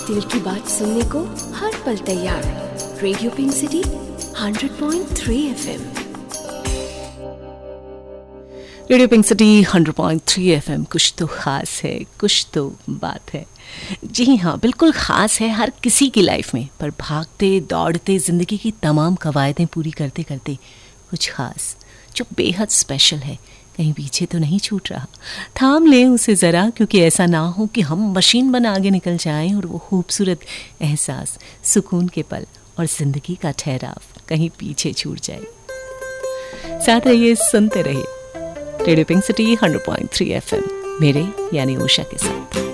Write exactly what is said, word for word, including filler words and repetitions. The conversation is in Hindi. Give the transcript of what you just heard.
दिल की बात सुनने को हर पल तैयार। Radio pink city hundred point three FM. Radio pink city hundred point three FM. कुछ तो खास है, कुछ तो बात है। जी हाँ, बिल्कुल ख़ास है हर किसी की लाइफ में, पर भागते दौड़ते ज़िंदगी की तमाम कवायदें पूरी करते करते कुछ ख़ास जो बेहद स्पेशल है कहीं पीछे तो नहीं छूट रहा। थाम लें उसे ज़रा, क्योंकि ऐसा ना हो कि हम मशीन बन आगे निकल जाएं और वो खूबसूरत एहसास, सुकून के पल और ज़िंदगी का ठहराव कहीं पीछे छूट जाए। साथ रहिए, सुनते रहिए radio pink city hundred point three FM, मेरे यानी उषा के साथ।